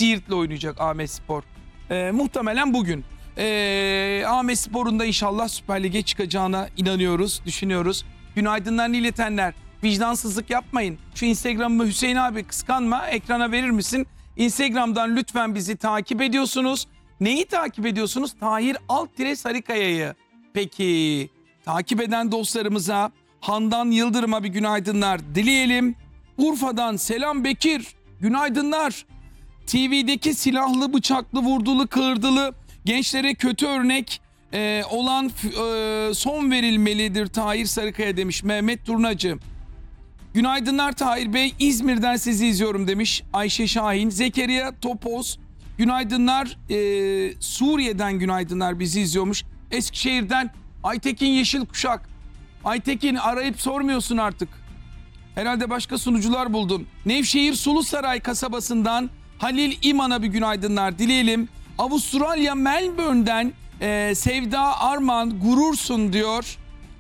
Siirt'le oynayacak Ahmetspor. Muhtemelen bugün. Ahmetspor'un da inşallah Süper Lig'e çıkacağına inanıyoruz, düşünüyoruz. Günaydınlarını iletenler. Vicdansızlık yapmayın. Şu Instagram'ımı Hüseyin abi kıskanma, ekrana verir misin? Instagram'dan lütfen bizi takip ediyorsunuz. Neyi takip ediyorsunuz? Tahir Sarıkaya'yı. Peki takip eden dostlarımıza Handan Yıldırım'a bir günaydınlar dileyelim. Urfa'dan Selam Bekir, günaydınlar. TV'deki silahlı, bıçaklı, vurdulu, kırdılı gençlere kötü örnek olan son verilmelidir Tahir Sarıkaya demiş Mehmet Turnacı. Günaydınlar Tahir Bey, İzmir'den sizi izliyorum demiş Ayşe Şahin. Zekeriya Topoz, günaydınlar. Suriye'den günaydınlar, bizi izliyormuş. Eskişehir'den Aytekin Yeşil Kuşak. Aytekin, arayıp sormuyorsun artık. Herhalde başka sunucular buldun. Nevşehir Sulusaray kasabasından Halil İman'a bir günaydınlar dileyelim. Avustralya Melbourne'den Sevda Arman, gurursun diyor.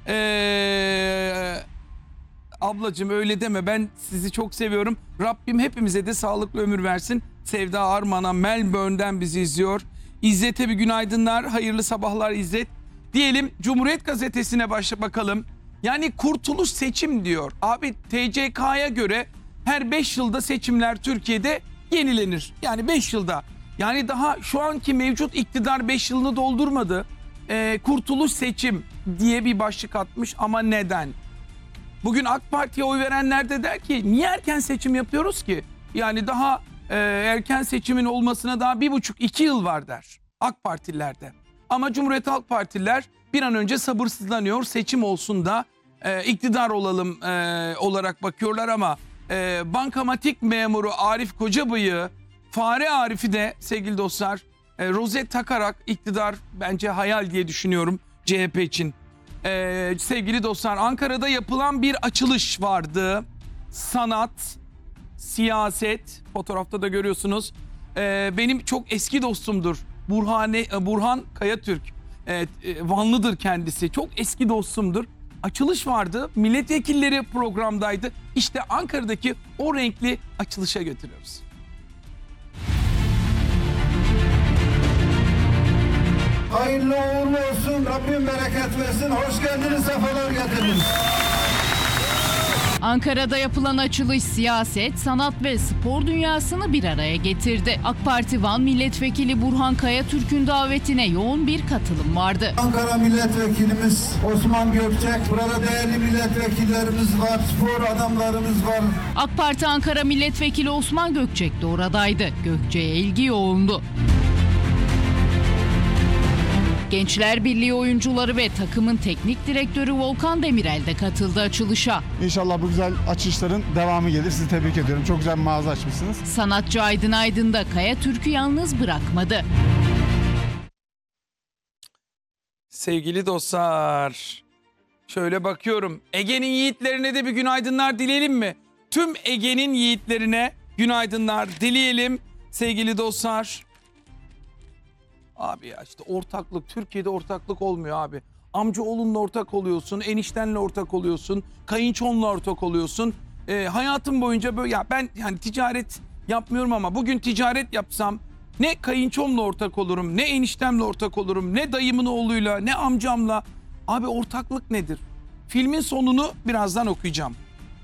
Ablacığım öyle deme, ben sizi çok seviyorum. Rabbim hepimize de sağlıklı ömür versin. Sevda Arman'a Melbourne'den bizi izliyor. İzzet'e bir günaydınlar. Hayırlı sabahlar İzzet. Diyelim Cumhuriyet Gazetesi'ne bakalım. Yani kurtuluş seçim diyor. Abi TCK'ya göre her 5 yılda seçimler Türkiye'de yenilenir. Yani 5 yılda. Yani daha şu anki mevcut iktidar 5 yılını doldurmadı. Kurtuluş seçim diye bir başlık atmış ama neden? Bugün AK Parti'ye oy verenler de der ki niye erken seçim yapıyoruz ki? Yani daha erken seçimin olmasına daha 1,5-2 yıl var der AK Partililerde. Ama Cumhuriyet Halk Partililer bir an önce sabırsızlanıyor, seçim olsun da iktidar olalım olarak bakıyorlar ama bankamatik memuru Arif Kocabıyık'ı, Fare Arif'i de sevgili dostlar rozet takarak iktidar bence hayal diye düşünüyorum CHP için. Sevgili dostlar, Ankara'da yapılan bir açılış vardı. Sanat, siyaset, fotoğrafta da görüyorsunuz. Benim çok eski dostumdur. Burhan Kayatürk. Vanlıdır kendisi. Çok eski dostumdur. Açılış vardı. Milletvekilleri programdaydı. İşte Ankara'daki o renkli açılışa götürüyoruz. Hayırlı uğurlu olsun. Rabbim bereket versin. Hoş geldiniz, sefalar getirdiniz. Ankara'da yapılan açılış siyaset, sanat ve spor dünyasını bir araya getirdi. AK Parti Van Milletvekili Burhan Kayatürk'ün davetine yoğun bir katılım vardı. Ankara Milletvekilimiz Osman Gökçek, burada değerli milletvekillerimiz var, spor adamlarımız var. AK Parti Ankara Milletvekili Osman Gökçek de oradaydı. Gökçek'e ilgi yoğundu. Gençler Birliği oyuncuları ve takımın teknik direktörü Volkan Demirel de katıldı açılışa. İnşallah bu güzel açılışların devamı gelir. Sizi tebrik ediyorum. Çok güzel bir mağaza açmışsınız. Sanatçı Aydın Aydın da Kayatürk'ü yalnız bırakmadı. Sevgili dostlar, şöyle bakıyorum. Ege'nin yiğitlerine de bir günaydınlar dileyelim mi? Tüm Ege'nin yiğitlerine günaydınlar dileyelim sevgili dostlar. Abi ya işte ortaklık, Türkiye'de ortaklık olmuyor abi. Amcaoğlunla ortak oluyorsun, eniştenle ortak oluyorsun, kayınçonla ortak oluyorsun. Hayatım boyunca böyle, ya ben yani ticaret yapmıyorum ama bugün ticaret yapsam ne kayınçomla ortak olurum, ne eniştemle ortak olurum, ne dayımın oğluyla, ne amcamla. Abi ortaklık nedir? Filmin sonunu birazdan okuyacağım.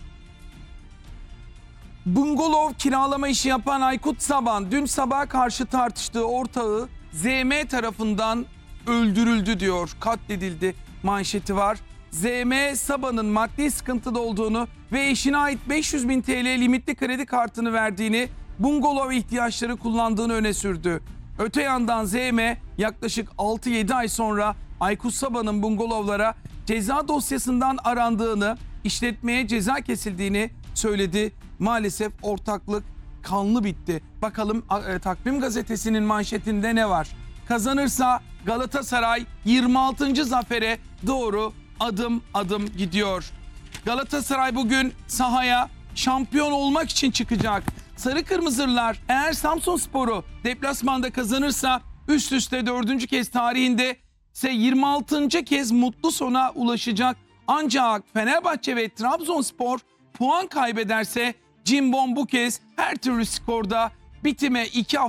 Bungalov kiralama işi yapan Aykut Saban dün sabaha karşı tartıştığı ortağı ZM tarafından öldürüldü diyor. Katledildi manşeti var. ZM Saban'ın maddi sıkıntıda olduğunu ve eşine ait 500.000 TL limitli kredi kartını verdiğini, bungalov ihtiyaçları kullandığını öne sürdü. Öte yandan ZM yaklaşık 6-7 ay sonra Aykut Saban'ın bungalovlara ceza dosyasından arandığını, işletmeye ceza kesildiğini söyledi. Maalesef ortaklık kanlı bitti. Bakalım Takvim Gazetesi'nin manşetinde ne var? Kazanırsa Galatasaray 26. zafere doğru adım adım gidiyor. Galatasaray bugün sahaya şampiyon olmak için çıkacak. Sarı Kırmızılar eğer Samsunspor'u deplasmanda kazanırsa üst üste 4. kez tarihinde ise 26. kez mutlu sona ulaşacak. Ancak Fenerbahçe ve Trabzonspor puan kaybederse cimbom bu kez her türlü skorda bitime 2 hafta